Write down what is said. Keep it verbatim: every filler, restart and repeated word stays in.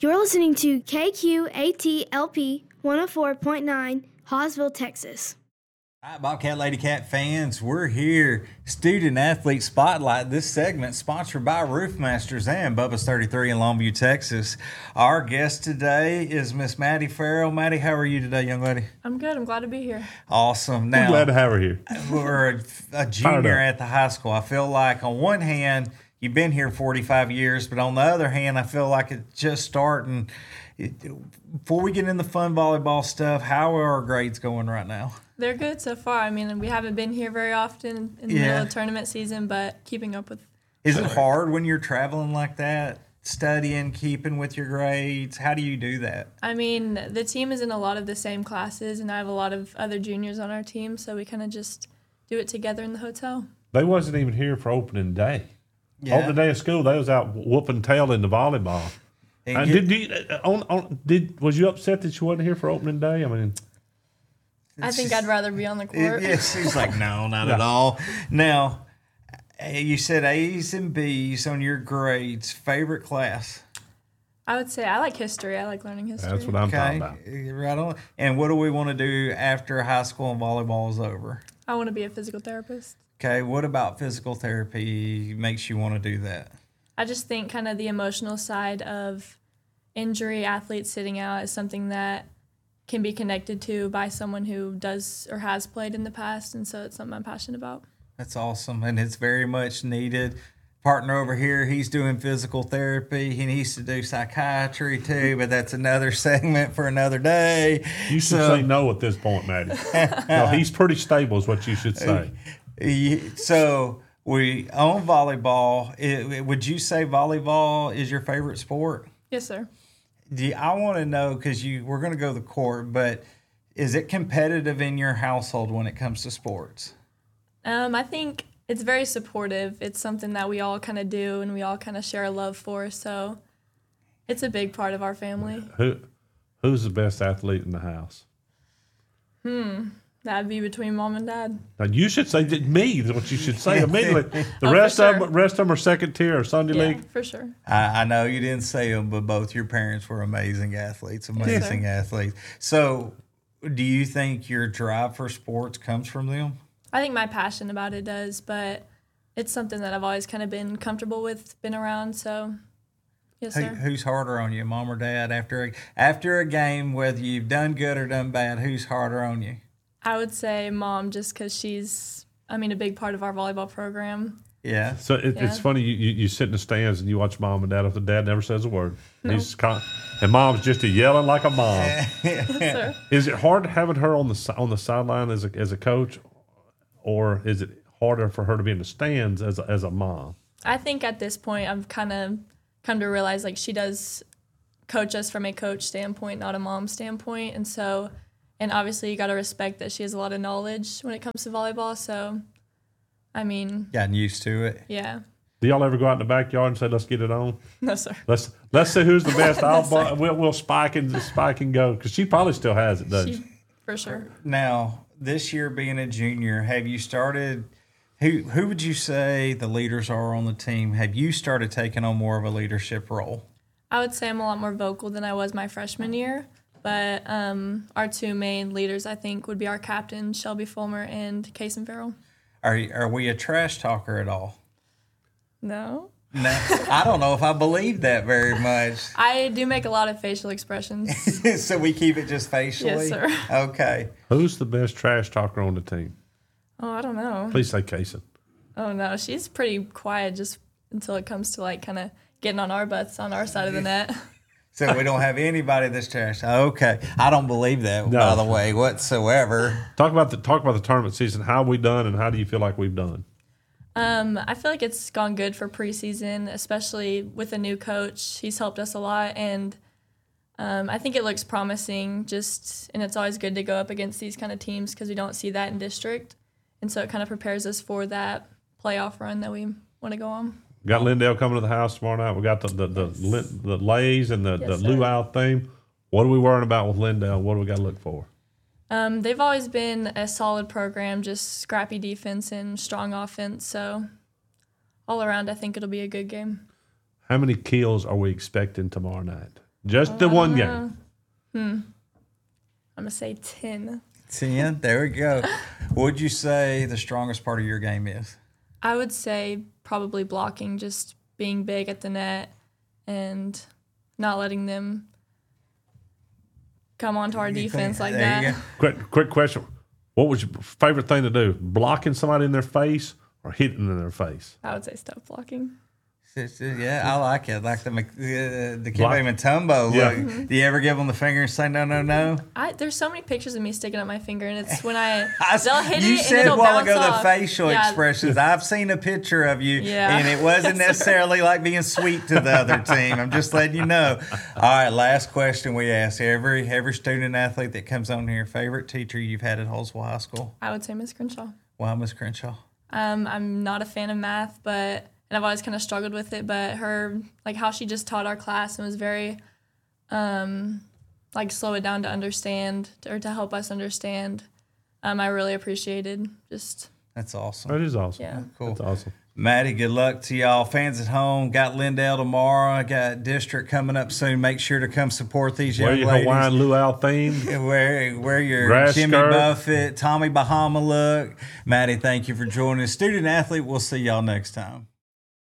You're listening to K Q A T L P one oh four point nine, Hawesville, Texas. All right, Bobcat Lady Cat fans, we're here. Student Athlete Spotlight. This segment sponsored by Roofmasters and Bubba's thirty-three in Longview, Texas. Our guest today is Miss Maddie Farrell. Maddie, how are you today, young lady? I'm good. I'm glad to be here. Awesome. Now, We're glad to have her here. We're a, a junior at the high school. I feel like on one hand, you've been here forty-five years, but on the other hand, I feel like it's just starting. Before we get into the fun volleyball stuff, how are our grades going right now? They're good so far. I mean, we haven't been here very often in the Yeah. middle of tournament season, but keeping up with. Is it hard when you're traveling like that, studying, keeping with your grades? How do you do that? I mean, the team is in a lot of the same classes, and I have a lot of other juniors on our team, so we kind of just do it together in the hotel. They wasn't even here for opening day. Yeah. Opening day of school, they was out whooping tail in the volleyball. And Uh, get- did you, uh, on, on, did was you upset that you wasn't here for opening day? I mean, I think just- I'd rather be on the It, court. it seems like no, not at all. Now, eh, you said A's and B's on your grades. Favorite class? I would say I like history. I like learning history. that's what I'm Okay, talking about. eh, right on. And what do we want to do after high school and volleyball is over? I want to be a physical therapist. Okay, what about physical therapy makes you want to do that? I just think kind of the emotional side of injury, athletes sitting out is something that can be connected to by someone who does or has played in the past, and so it's something I'm passionate about. That's awesome, and it's very much needed. Partner over here, he's doing physical therapy. He needs to do psychiatry too, but that's another segment for another day. You should So- say no at this point, Maddie. No, he's pretty stable, is what you should say. You- So we on volleyball. It, it- would you say volleyball is your favorite sport? Yes, sir. Do you, I want to know because you we're going to go to the court, but is it competitive in your household when it comes to sports? Um, I think it's very supportive. It's something that we all kind of do and we all kind of share a love for, so it's a big part of our family. Who, who's the best athlete in the house? That'd be between mom and dad. Now you should say that me. Is what you should say immediately. The Oh, for rest of sure. them, rest of them are second tier or Sunday Yeah, league. for sure. I, I know you didn't say them, but both your parents were amazing athletes, amazing sir. athletes. So, do you think your drive for sports comes from them? I think my passion about it does, but it's something that I've always kind of been comfortable with, been around, so yes, Who, sir. who's harder on you, mom or dad? After a, after a game, whether you've done good or done bad, who's harder on you? I would say mom, just because she's, I mean, a big part of our volleyball program. Yeah. So it, Yeah. it's funny you, you you sit in the stands and you watch mom and dad. If the dad never says a word, he's con- and mom's just a yelling like a mom. Yes, sir. Is it hard having her on the si- on the sideline as a as a coach, or is it harder for her to be in the stands as a, as a mom? I think at this point I've kind of come to realize like she does coach us from a coach standpoint, not a mom standpoint, and so and obviously you got to respect that she has a lot of knowledge when it comes to volleyball. So, I mean, Gotten used to it. yeah, Do y'all ever go out in the backyard and say, "Let's get it on"? no sir. Let's let's see who's the best. I'll bu- we'll, we'll spike and spike and go because she probably still has it, doesn't she? She, for sure. Now, this year being a junior, have you started? Who who would you say the leaders are on the team? Have you started taking on more of a leadership role? I would say I'm a lot more vocal than I was my freshman year, but um, our two main leaders I think would be our captain Shelby Fulmer and Kason Farrell. Are are we a trash talker at all? No. No, I don't know if I believe that very much. I do make a lot of facial expressions. So we keep it just facially? Yes, sir. Okay. Who's the best trash talker on the team? Oh, I don't know. Please say Kason. Oh no, she's pretty quiet just until it comes to like kind of getting on our butts on our side of the net. So we don't have anybody that's trash. Okay. I don't believe that, No. by the way, whatsoever. Talk about the talk about the tournament season. How have we done, and how do you feel like we've done? Um, I feel like it's gone good for preseason, especially with a new coach. He's helped us a lot, and um, I think it looks promising. Just and it's always good to go up against these kind of teams because we don't see that in district, and so it kind of prepares us for that playoff run that we want to go on. We got Lindale coming to the house tomorrow night. We got the the the, Lin- the Lays and the, Yes, the sir. luau theme. What are we worrying about with Lindale? What do we got to look for? Um, they've always been a solid program, just scrappy defense and strong offense. So all around, I think it'll be a good game. How many kills are we expecting tomorrow night? Just the one game. I'm gonna say ten. ten. There we go. What would you say the strongest part of your game is? I would say probably blocking, just being big at the net and not letting them come onto our You defense think- like there you that. go. Quick, quick question. What was your favorite thing to do? Blocking somebody in their face or hitting them in their face? I would say stop blocking. It's- it's- Yeah, I like it. Like the Mc- uh, the Block- Kimbe Mutombo look. Yeah. Do you ever give them the finger and say no, no, no? I there's so many pictures of me sticking up my finger, and it's when I I, they'll hit you it and said a it'll while bounce ago off. the facial Yeah. expressions. I've seen a picture of you, Yeah. and it wasn't necessarily like being sweet to the other team. I'm just letting you know. All right, last question we ask every every student athlete that comes on here. Favorite teacher you've had at Holsville High School? I would say Miss Crenshaw. Why, Miss Crenshaw? Um, I'm not a fan of math, but and I've always kind of struggled with it. But her, like how she just taught our class and was very, um, like slow it down to understand or to help us understand. Um, I really appreciated. Just That's awesome. That is awesome. yeah. Cool. That's awesome. Maddie, good luck to y'all. Fans at home, got Lindale tomorrow. Got district coming up soon. Make sure to come support these young Wear your ladies. Hawaiian luau theme. Wear, wear your Grass Jimmy skirt. Buffett, Tommy Bahama look. Maddie, thank you for joining us. Student athlete, we'll see y'all next time.